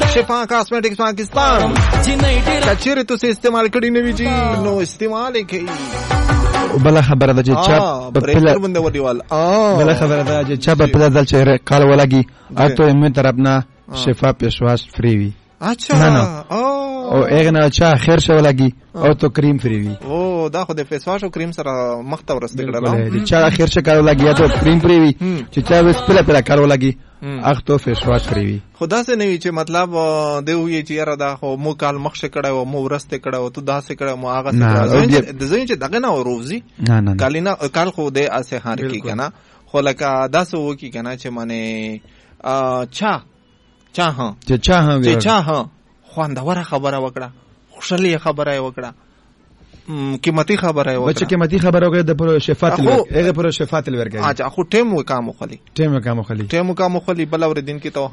شفا کاسمیټکس پاکستان کچېرې تاسو استعمال کړی نه وی جی نو استعمال یې کوي. بل خبره ده چې چا پرېشر باندې ودیوال بل خبره ده چې چا په پلا چې کال ولګي اته مې طرف نه شفا پیشواش فری وي. اچھا او اغه چا خیر شو لګي او تو کریم فری وي. او دا خو د فیس واش او کریم سره مخته ورسته کړه نو چا خیر شو کارو لګي ته کریم فری وي چې چا وس پلا کارو لګي اخ تو فیس واش فری وي. خدا سے نه وی چې مطلب دی وی چې یاره دا خو مو کال مخشه کړه او مو ورسته کړه او تو دا سه کړه مو هغه سره د زین چې دغه نه وروزي کالینا کال خو د اسه هار کی کنه خو لکه دا سه و کی کنه چې معنی چا ها خواندوره خبره وکړه خوشاله خبره وکړه قیمتي خبره وکړه بچ قیمتي خبره وکړه د پر شفات هغه پر شفات ورګي. اچھا خو ټیم وکامو خلی بل اور دین کی تو